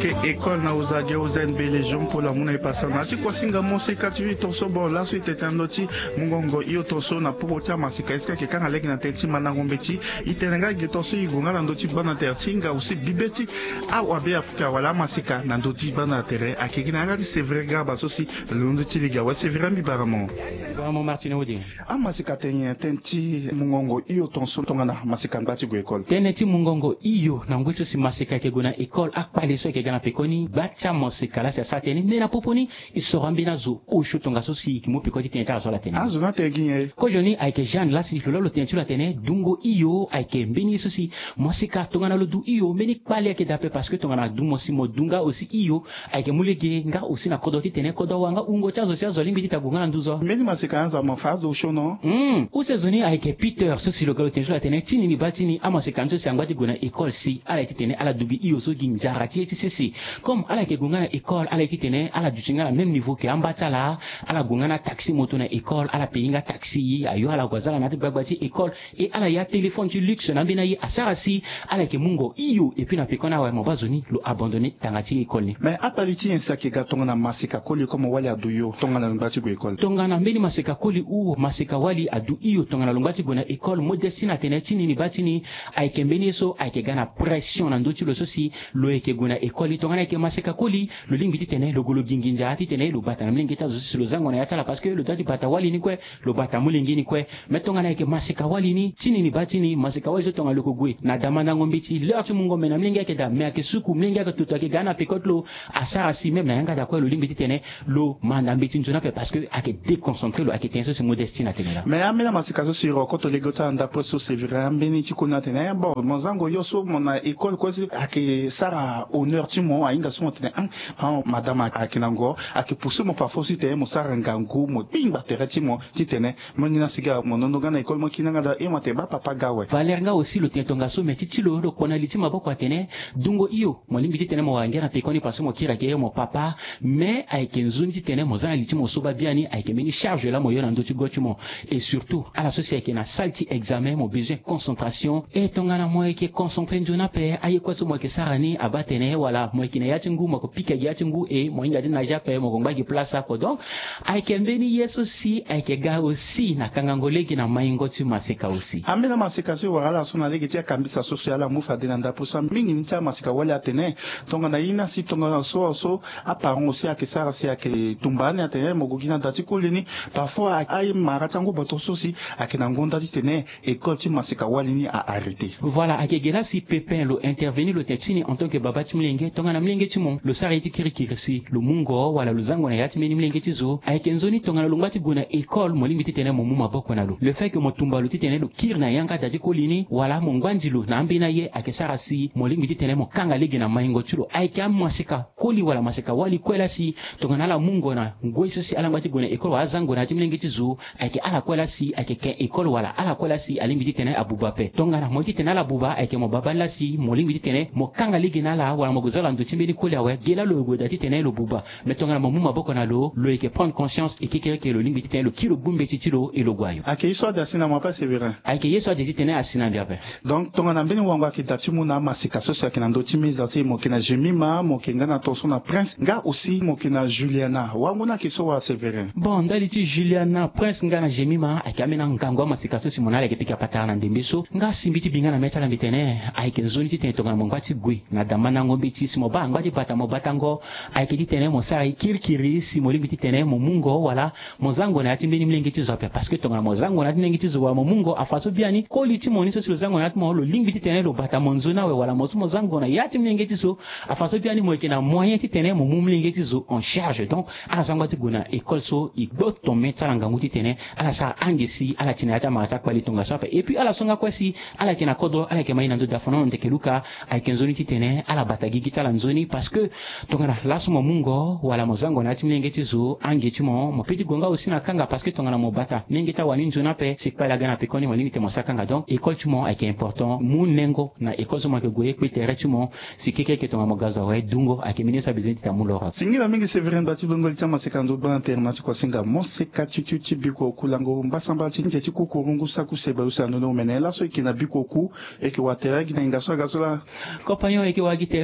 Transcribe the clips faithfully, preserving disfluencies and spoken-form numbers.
que école na uzage uzen belejon pour la muna ipasana ti kwa singa mosika tu tonso bon la suite etandoti mungongo iyo tonso na popo tia masika eska ke kanga legi na tenti manango mbeti itenenga ge tonso igunga na ndoti bana tertinga usi bibeti awa be afrika wala masika na ndoti bana tere akiki na ngati c'est vrai gaba sosi londo ti liga wa c'est vrai mi baramo baramo Martine Odi a masika tenye tenti mungongo iyo tonso tonga na masika mbati go école teneti mungongo iyo na ngwiso si masika ke gona école akpale so ke gana pekoni bacha mosika la sa sateni mena poponi isorambi na zo osho tonga so si kimo pekoti tenta so la teni azo na tengi ko joni aike Jean la si lolo tentu la tene dungo iyo aike mbini so si mosika tonga na lodu iyo meni kpale ke dape parce que tonga na dungo si modunga aussi iyo aike mulege nga aussi na kodoti tene kodo wanga ungo chazo sia zo limbi tagunga na nduzo meni masika anzo ma phase osho no mm use zoni aike Peter so si lolo tentu la tene tini ni batini amasika nzo si angwati gona école si ala tene ala dubi iyo so ginjara ti ti sisi comme ala ke gunga na école ala ti tene ala duchinga na même niveau ke ambata la ala gunga na taxi moto na école ala payinga taxi ayo ala gwazala na bagati école et ala ya téléphone tu luxe na bina yi asara si ala ke mungo iyo et puis na pekona wa mo bazoni lo abandonner tangati école ni mais apaliti ensaki ga tonga na masika koli comme wali aduyo tonga na mbati go école tonga na mbeni masika koli u masika wali adu iyo tonga na lombati go na école modestina tene tini ni batini ay ke mbeni so ay ke gana pression na ndoti lo sosi lo eke gona école tonga na ke masika koli lo lingiti tene lo golo ginginja ati tene lo bata na mlingita zo si lo zango na yatala parce que le tati bata wali ni kwe lo bata mulingi ni kwe metonga na ke masika wali ni tini ni batini masika wali zo tonga lo kogwe na damanda ngombiti leur tu mungo mena mlingi ke da me ke suku mlingi ke tuto ke gana pekotlo asara si même na yanga da kwe lo lingiti tene lo manda mbiti nzona pe parce que ake déconcentré lo ake tenso se modestina tene la mais amena masika zo si rokoto legota nda presso c'est vrai ambeni ti kona tene bon monzango yoso mona école ko ake sara honneur ti mo ainga so tene ah madame akinango ake pousse mo parfois si tene mo sara ngangu mo pingba tere ti mo ti tene monina siga monono gana école mo kinanga da e mate ba papa gawe valerga aussi lo tentonga so meti ti lo lo kona liti maboko tene dungo iyo mo limbi ti tene mo wangena pekoni parce mo kira ke mo papa mais aike nzunji tene mo zana liti mo soba biani aike mini charge la mo yona ndoti gochi mo et surtout à la société na salti examen mo besoin concentration et tongana mo eke concentré nduna pe aye kwa so mo ke sarani abatene wala mo kina ya tingu mo ko pika ya tingu e mo inga dina jape mo ngba ki place ko donc aike mbeni yeso si aike ga aussi na kangangoleki na maingo ti masika aussi amena masika so wala so na leki ti kambisa social mu fa dina nda posa mingi ni ta masika wala tene tonga na ina si tonga so so apparent aussi ake sara si ake tumbane atene mo gina dati kolini parfois ay maratango bato so si ake na ngonda ti tene école ti masika walini a arrêté voilà ake gela si Pépin lo intervenir lo tetsini en tant que baba ti mlenge tonga na mlenge ti mon lo sara ti kirikiri si lo mungo wala lo zango na yati meni mlenge ti zo ake nzoni tonga na lo ngati gona école mo limbi ti tene mo muma boko na lo le fait que mo tumba lo ti tene lo kir na yanga dati kolini wala mo ngwanji lo na ambina ye ake sara si mo limbi ti tene mo kanga legi na maingo ti lo ake masika koli wala masika wali kwela si tonga na la mungo na ngweso si ala ngati gona école wa zango na ti mlenge ti zo ake ala kwela si ake ke école wala ala kwela si alimbi ti tene abuba pe tonga na mo ti tene la buba ake mo baba la si mo limbi ti tene mo kanga legi na la wala mo gozola ndo ti mbeni koli awe gela lo go dati tene lo buba mais tonga na mo muma boko na lo lo eke prendre conscience et kekere ke lo limbi ti tene lo kilo bumbe ti tilo e lo gwayo ake iso da sina mo pa c'est vrai ake yeso de ti tene asina ndiape donc tonga na mbeni wango ake dati mu na masika so so ake na ndo ti miza ti mo kina Jemima mo kenga na tonso na Prince nga aussi mo kina Juliana wango na kiso wa c'est vrai bon ndali ti Juliana Prince nga na Jemima ake amena ngango masika so si monale ke pika patana na ndembeso nga simbi ti binga na metala mbitene ake nzoni ti tene tonga na mo ngwati gwe na damana ngombe ti si mo ba ngwati bata mo batango ake ti tene mo sara kirikiri si mo limbi ti tene mo mungo wala mo zango na yati mbeni mlenge ti zo pe parce que tonga na mo zango na ti mlenge ti zo wa mo mungo afaso biani ko li ti mo ni so si lo zango na ti mo lo limbi ti tene lo bata mo nzona we wala mo so mo zango na yati mlenge ti zo afaso biani mo ke na moyen ti tene mo mu mlenge ti zo en charge donc ala zango ti gona école so i do to metala ngangu ti tene ala sa angesi ala tina yata ma ta kwali tonga so pe et puis ala songa kwesi ala ke na kodo ala ke maina ndo da fono ndeke luka ay ke nzoni ti tene ala bata gigi tala nzoni parce que tonga na laso mo mungo wala mo zango na ti mlenge ti zo ange ti mo mo peti gonga aussi na kanga parce que tonga na mo bata mlenge ta wani nzona pe si pa la gana pe koni mo limite mo sakanga donc école ti mo ay ke important mu nengo na école so mo ke goye pe tere ti mo si keke ke tonga mo gaza we dungo ay ke minisa bizenti ta mu lora singila mingi severin bati bongo ti ma sekando ba internat ko singa mo sekati ti ti biko kulango mbasamba ti nje ti kukurungu saku seba usano no menela so ikina biko ku e ke watera gina inga so gasola compagnon e ke wagi tere na inga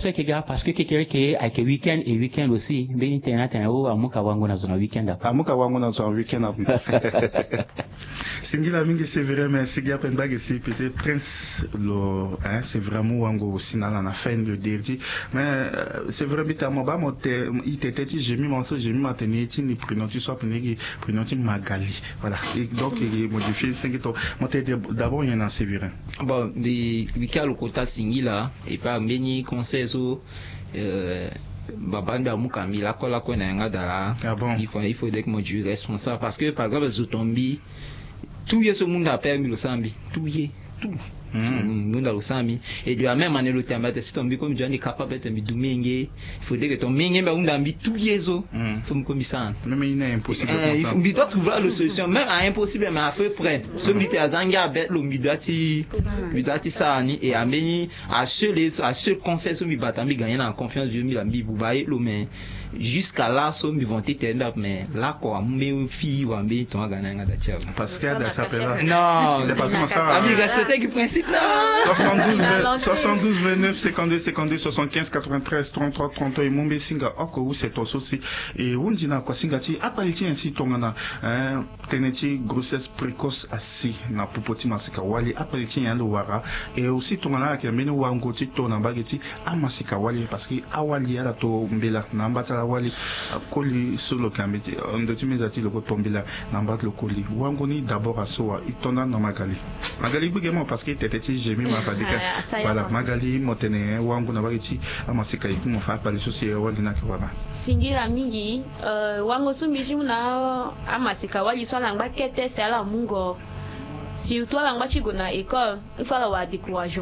ça que gars parce que quelqu'un qui a que week-end et week-end aussi ben tena tena o amuka wangu na zona week-end après amuka wangu na zona week-end après singila mingi c'est vrai mais c'est gars penbag ici peut-être prince lo hein c'est vraiment wangu aussi na la fin de dirti mais c'est vraiment bitamo ba mote il était j'ai mis mon j'ai mis maintenir ti ni prenoti soit prenegi prenoti magali voilà et donc il modifie c'est que mote d'abord il y en a c'est vrai bon les week-end au kota singila et pas meni conseils euh babandi amuka mila kola ko na nga dala ah bon il faut il faut que moi je responsable parce que par exemple Zotombi tout y ce monde a permis le sambi tout y tout monde a le sambi et de la même manière le terme de Zotombi comme Johnny capable de me domingue il faut que ton mingue ba unda mbi tout y zo faut me commissaire même il est impossible il faut bien trouver la solution même à impossible mais à peu près ce milité azanga bet lo midati midati sani et ameni à seul à seul conseil so mi batambi gagner en confiance Dieu mi la mi bubaye lo mais jusqu'à là so mi vont t'étendre mais là quoi me fille ou ambi ton gagner ngada tia parce qu'il y a des appels non c'est parce que ça ami respecter le principe là soixante-douze vingt-neuf cinquante-deux cinquante-deux soixante-quinze quatre-vingt-treize trente-trois trente-deux mombe singa oko ou c'est aussi et undina kwa singa ti apaliti ainsi tongana hein teneti grossesse précoce assis na popoti masika wali apaliti ya lo wara et aussi tongana ke meni wango ti to na bageti amasika wali parce que awali ala to mbela na mbata wali koli solo kameti ndo ti mezati lo ko tombela na mbata lo koli wango ni d'abord asoa itona na magali magali bugemo parce que teteti jemi ma fadika voilà magali motene wango na bageti amasika ikumo fa pali sosi wali na kwa singira mingi uh, wango sumbijimu na amasika wali swala ngba kete sala mungo si utwala ngba chigo na école il faut la wa décourager